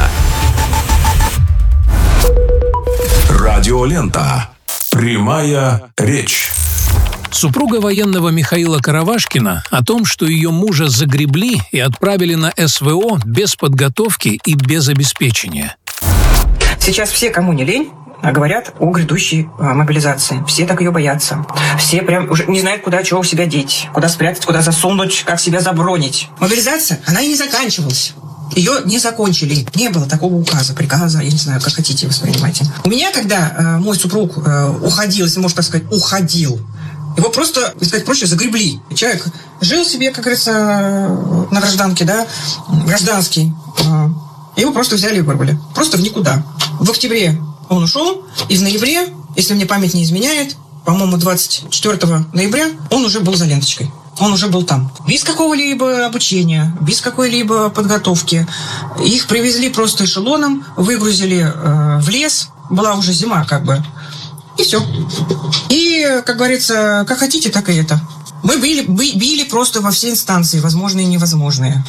Радио Лента. Прямая речь. Супруга военного Михаила Каравашкина о том, что ее мужа загребли и отправили на СВО без подготовки и без обеспечения. Сейчас все, кому не лень, говорят о грядущей мобилизации. Все так ее боятся. Все прям уже не знают, куда чего у себя деть, куда спрятать, куда засунуть, как себя забронить. Мобилизация, она и не заканчивалась. Ее не закончили. Не было такого указа, приказа, я не знаю, как хотите воспринимайте. У меня, когда мой супруг уходил, если можно так сказать, уходил, его просто, так сказать проще, загребли. Человек жил себе, как говорится, на гражданке, да, гражданский. Его просто взяли и вырвали. Просто в никуда. В октябре он ушел, и в ноябре, если мне память не изменяет, по-моему, 24 ноября он уже был за ленточкой. Он уже был там. Без какого-либо обучения, без какой-либо подготовки. Их привезли просто эшелоном, выгрузили в лес. Была уже зима, как бы. И все. И, как говорится, как хотите, так и это. Мы били просто во все инстанции, возможные и невозможные.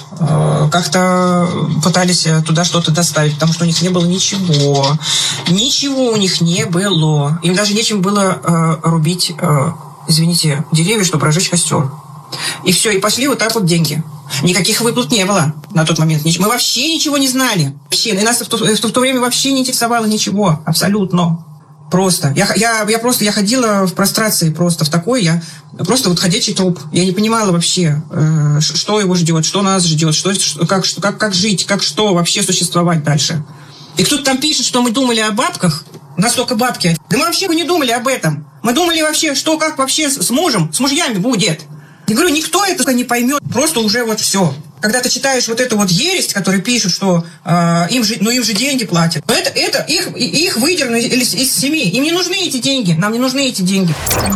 Как-то пытались туда что-то доставить, потому что у них не было ничего. Ничего у них не было. Им даже нечем было рубить, извините, деревья, чтобы разжечь костер. И все, и пошли вот так вот деньги. Никаких выплат не было на тот момент. Мы вообще ничего не знали. Вообще. И нас в то время вообще не интересовало ничего. Абсолютно. Просто. Я ходила в прострации просто в такой, я просто вот ходячий труп. Я не понимала вообще, что его ждет, что нас ждет, как жить, как что вообще существовать дальше. И кто-то там пишет, что мы думали о бабках, настолько бабки. Да мы вообще не думали об этом. Мы думали вообще, что как вообще с мужьями будет. Я говорю, никто это не поймет, просто уже вот все. Когда ты читаешь вот эту вот ересь, которые пишут, что им же деньги платят. Но это их выдернули из семьи. Им не нужны эти деньги. Нам не нужны эти деньги.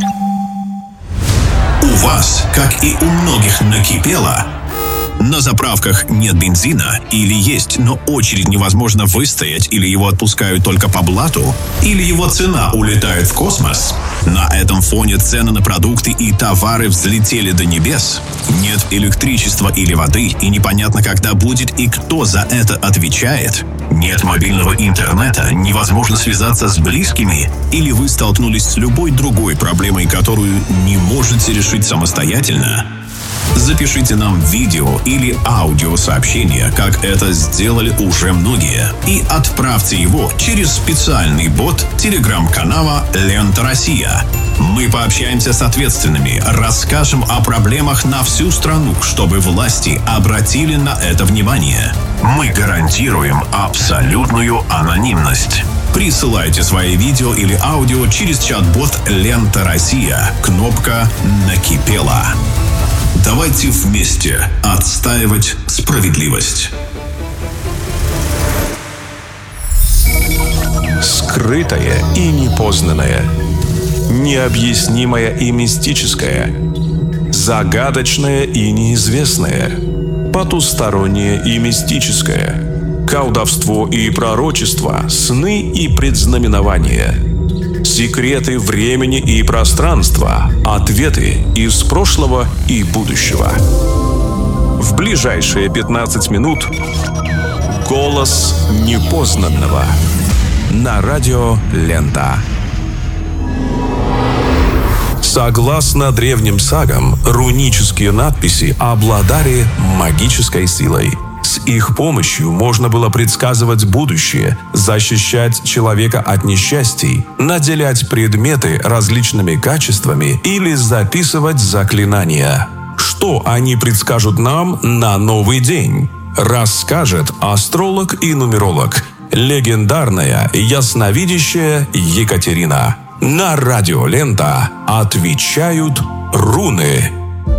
У вас, как и у многих, накипело. На заправках нет бензина, или есть, но очередь невозможно выстоять, или его отпускают только по блату, или его цена улетает в космос. На этом фоне цены на продукты и товары взлетели до небес. Нет электричества или воды, и непонятно, когда будет и кто за это отвечает. Нет мобильного интернета, невозможно связаться с близкими, или вы столкнулись с любой другой проблемой, которую не можете решить самостоятельно. Запишите нам видео или аудиосообщение, как это сделали уже многие, и отправьте его через специальный бот телеграм-канала «Лента Россия». Мы пообщаемся с ответственными, расскажем о проблемах на всю страну, чтобы власти обратили на это внимание. Мы гарантируем абсолютную анонимность. Присылайте свои видео или аудио через чат-бот «Лента Россия». Кнопка «Накипело». Давайте вместе отстаивать справедливость. Скрытое и непознанное, необъяснимое и мистическое, загадочное и неизвестное, потустороннее и мистическое. колдовство и пророчество, сны и предзнаменования, секреты времени и пространства, ответы из прошлого и будущего. В ближайшие 15 минут голос непознанного на радио «Лента». Согласно древним сагам, рунические надписи обладали магической силой. С их помощью можно было предсказывать будущее, защищать человека от несчастий, наделять предметы различными качествами или записывать заклинания. Что они предскажут нам на новый день? Расскажет астролог и нумеролог, легендарная ясновидящая Екатерина. На радио «Лента» отвечают руны.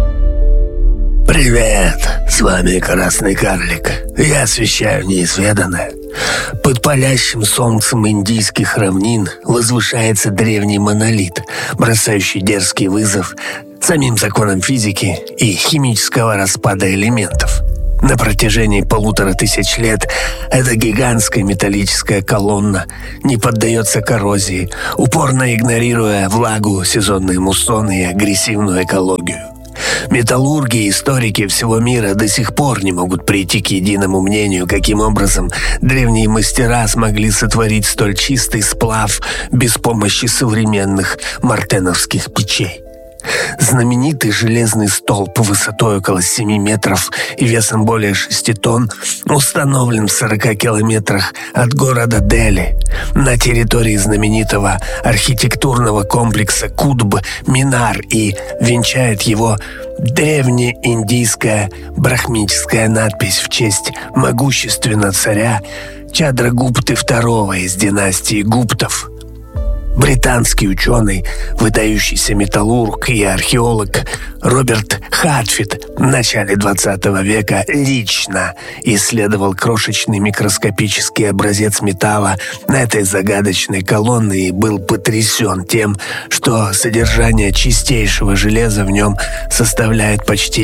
Привет, с вами Красный Карлик. Я освещаю неизведанное. Под палящим солнцем индийских равнин возвышается древний монолит, бросающий дерзкий вызов самим законам физики и химического распада элементов. На протяжении 1500 лет эта гигантская металлическая колонна не поддается коррозии, упорно игнорируя влагу, сезонные муссоны и агрессивную экологию. Металлурги и историки всего мира до сих пор не могут прийти к единому мнению, каким образом древние мастера смогли сотворить столь чистый сплав без помощи современных мартеновских печей. Знаменитый железный столб высотой около 7 метров и весом более 6 тонн установлен в 40 километрах от города Дели на территории знаменитого архитектурного комплекса Кутб-Минар и венчает его древнеиндийская брахмическая надпись в честь могущественного царя Чандрагупты II из династии Гуптов. Британский ученый, выдающийся металлург и археолог Роберт Хатфилд в начале 20 века лично исследовал крошечный микроскопический образец металла на этой загадочной колонне и был потрясен тем, что содержание чистейшего железа в нем составляет почти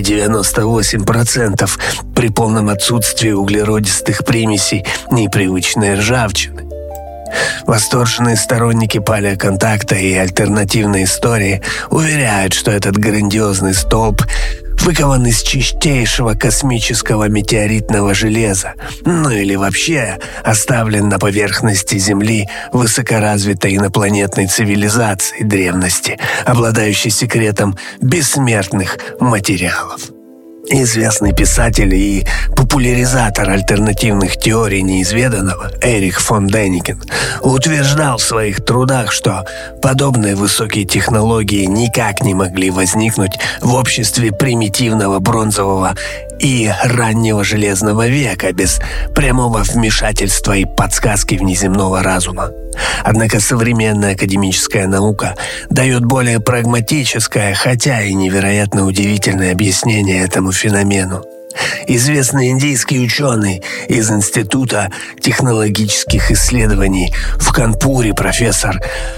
98% при полном отсутствии углеродистых примесей непривычной ржавчины. Восторженные сторонники палеоконтакта и альтернативной истории уверяют, что этот грандиозный столб выкован из чистейшего космического метеоритного железа, ну или вообще оставлен на поверхности Земли высокоразвитой инопланетной цивилизации древности, обладающей секретом бессмертных материалов. Известный писатель и популяризатор альтернативных теорий неизведанного Эрих фон Деникен утверждал в своих трудах, что подобные высокие технологии никак не могли возникнуть в обществе примитивного бронзового и раннего железного века без прямого вмешательства и подсказки внеземного разума. Однако современная академическая наука дает более прагматическое, хотя и невероятно удивительное объяснение этому феномену. Известный индийский ученый из Института технологических исследований в Канпуре профессор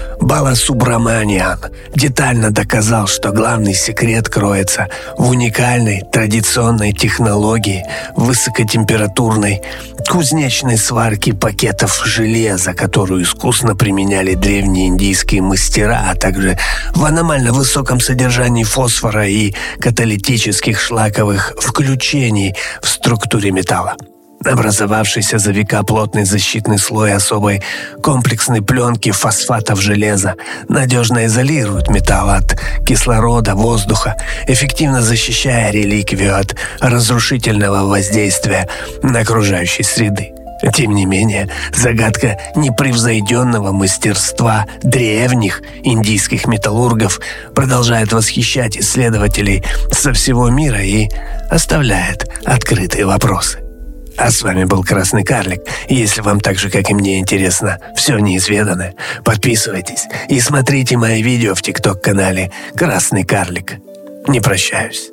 Баласубраманиан детально доказал, что главный секрет кроется в уникальной традиционной технологии высокотемпературной кузнечной сварки пакетов железа, которую искусно применяли древние индийские мастера, а также в аномально высоком содержании фосфора и каталитических шлаковых включений в структуре металла. Образовавшийся за века плотный защитный слой особой комплексной пленки фосфатов железа надежно изолирует металл от кислорода, воздуха, эффективно защищая реликвию от разрушительного воздействия на окружающей среды. Тем не менее, загадка непревзойденного мастерства древних индийских металлургов продолжает восхищать исследователей со всего мира и оставляет открытые вопросы. А с вами был Красный Карлик. Если вам так же, как и мне, интересно все неизведанное, подписывайтесь и смотрите мои видео в ТикТок-канале Красный Карлик. Не прощаюсь.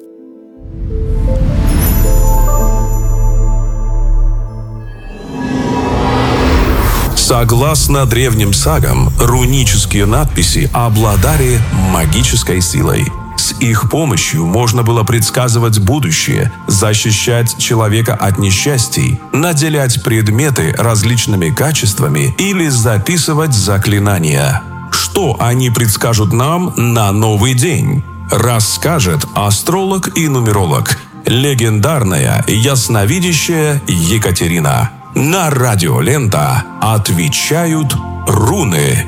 Согласно древним сагам, рунические надписи обладали магической силой. С их помощью можно было предсказывать будущее, защищать человека от несчастий, наделять предметы различными качествами или записывать заклинания. Что они предскажут нам на новый день? Расскажет астролог и нумеролог, легендарная ясновидящая Екатерина. На Радио Лента отвечают руны.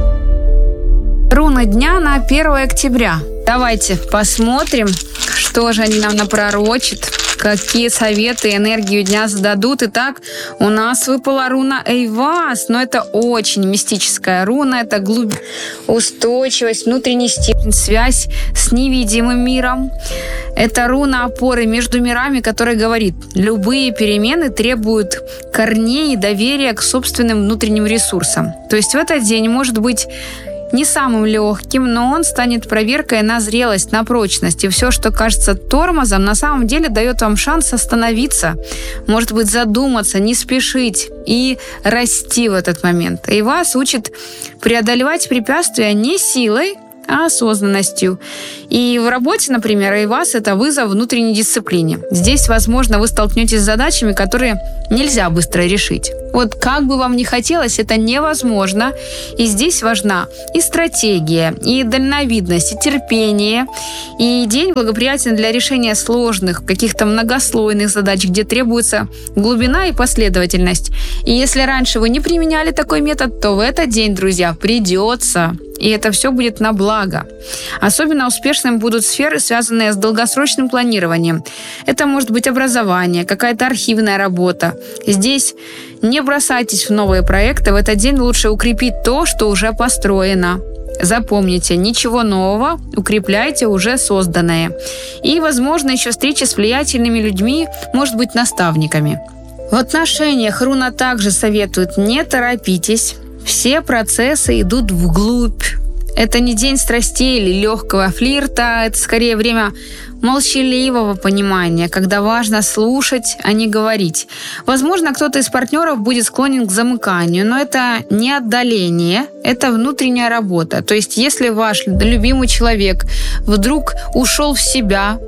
Руны дня на 1 октября. Давайте посмотрим, что же они нам напророчат, какие советы и энергию дня зададут. Итак, у нас выпала руна Эйвас, но это очень мистическая руна, это глубина, устойчивость, внутренний стержень, связь с невидимым миром. Это руна опоры между мирами, которая говорит, любые перемены требуют корней и доверия к собственным внутренним ресурсам. То есть в этот день может быть не самым легким, но он станет проверкой на зрелость, на прочность. И все, что кажется тормозом, на самом деле дает вам шанс остановиться, может быть, задуматься, не спешить и расти в этот момент. И вас учит преодолевать препятствия не силой, а осознанностью. И в работе, например, Эйвас – это вызов внутренней дисциплине. Здесь, возможно, вы столкнетесь с задачами, которые нельзя быстро решить. Вот как бы вам ни хотелось, это невозможно. И здесь важна и стратегия, и дальновидность, и терпение. И день благоприятен для решения сложных, каких-то многослойных задач, где требуется глубина и последовательность. И если раньше вы не применяли такой метод, то в этот день, друзья, придется. И это все будет на благо. Особенно успешными будут сферы, связанные с долгосрочным планированием. Это может быть образование, какая-то архивная работа. Здесь не бросайтесь в новые проекты. В этот день лучше укрепить то, что уже построено. Запомните, ничего нового, укрепляйте уже созданное. И, возможно, еще встречи с влиятельными людьми, может быть, наставниками. В отношениях руна также советует: не торопитесь. Все процессы идут вглубь. Это не день страстей или легкого флирта, это скорее время молчаливого понимания, когда важно слушать, а не говорить. Возможно, кто-то из партнеров будет склонен к замыканию, но это не отдаление, это внутренняя работа. То есть, если ваш любимый человек вдруг ушел в себя,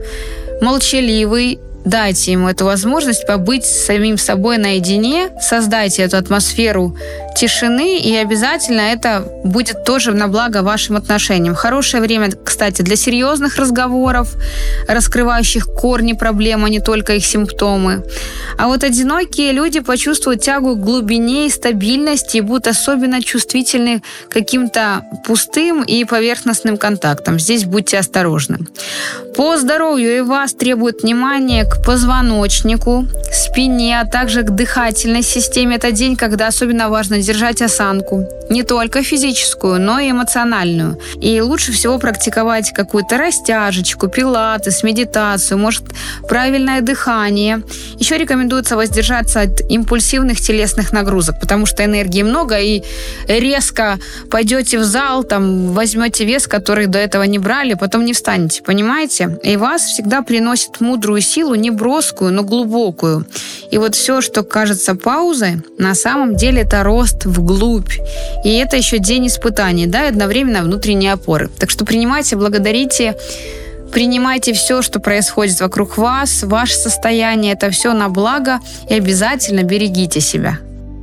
молчаливый, дайте ему эту возможность побыть с самим собой наедине, создайте эту атмосферу тишины, и обязательно это будет тоже на благо вашим отношениям. Хорошее время, кстати, для серьезных разговоров, раскрывающих корни проблем, а не только их симптомы. А вот одинокие люди почувствуют тягу к глубине и стабильности и будут особенно чувствительны к каким-то пустым и поверхностным контактам. Здесь будьте осторожны. По здоровью и вас требует внимания к позвоночнику, спине, а также к дыхательной системе. Это день, когда особенно важно держать осанку. Не только физическую, но и эмоциональную. И лучше всего практиковать какую-то растяжечку, пилатес, медитацию, может, правильное дыхание. Еще рекомендуется воздержаться от импульсивных телесных нагрузок, потому что энергии много, и резко пойдете в зал, там, возьмете вес, который до этого не брали, потом не встанете, понимаете? И вас всегда приносит мудрую силу, не броскую, но глубокую. И вот все, что кажется паузой, на самом деле это рост вглубь. И это еще день испытаний, да, и одновременно внутренней опоры. Так что принимайте, благодарите, принимайте все, что происходит вокруг вас, ваше состояние, это все на благо, и обязательно берегите себя.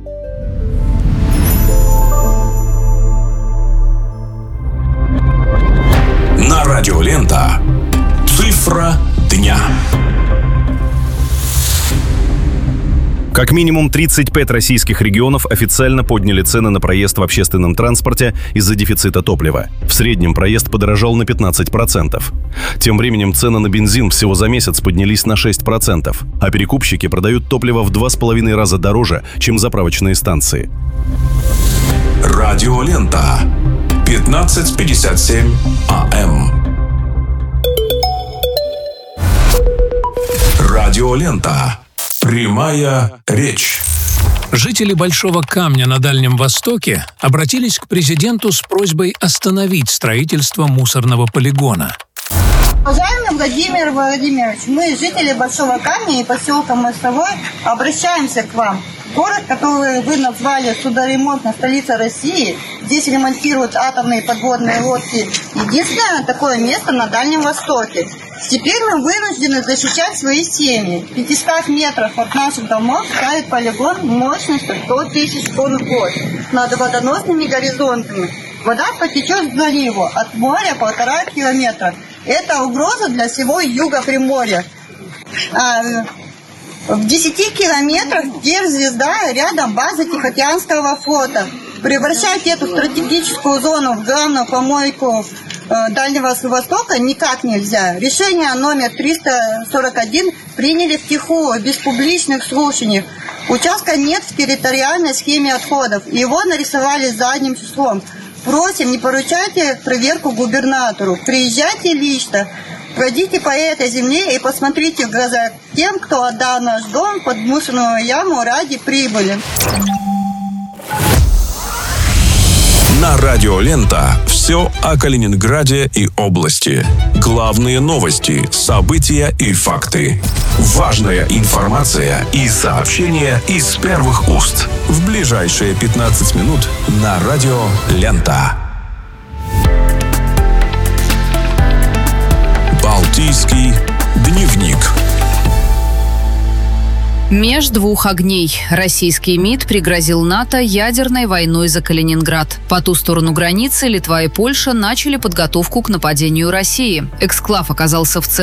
На Радио Лента цифра дня. Как минимум 35 российских регионов официально подняли цены на проезд в общественном транспорте из-за дефицита топлива. В среднем проезд подорожал на 15%. Тем временем цены на бензин всего за месяц поднялись на 6%, а перекупщики продают топливо в 2,5 раза дороже, чем заправочные станции. Радио Лента. 15:57 АМ. Радио Лента. Прямая речь. Жители Большого Камня на Дальнем Востоке обратились к президенту с просьбой остановить строительство мусорного полигона. Уважаемый Владимир Владимирович, мы, жители Большого Камня и поселка Мостовой, обращаемся к вам. Город, который вы назвали судоремонтной столицей России, здесь ремонтируют атомные подводные лодки. Единственное такое место на Дальнем Востоке. Теперь мы вынуждены защищать свои семьи. В 500 метрах от наших домов ставит полигон мощностью 100 тысяч тонн в год над водоносными горизонтами. Вода потечет к заливу от моря 1,5 километра. Это угроза для всего юга Приморья. В 10 километрах Гер-Звезда, рядом база Тихоокеанского флота. Превращать эту стратегическую зону в главную помойку Дальнего Востока никак нельзя. Решение номер 341 приняли втихую, без публичных слушаний. Участка нет в территориальной схеме отходов. Его нарисовали задним числом. Просим, не поручайте проверку губернатору. Приезжайте лично, пройдите по этой земле и посмотрите в глаза тем, кто отдал наш дом под мусорную яму ради прибыли. На радио «Лента» все о Калининграде и области. Главные новости, события и факты. Важная информация и сообщения из первых уст. В ближайшие 15 минут на радио «Лента». Балтийский дневник. Меж двух огней. Российский МИД пригрозил НАТО ядерной войной за Калининград. По ту сторону границы Литва и Польша начали подготовку к нападению России. Эксклав оказался в центре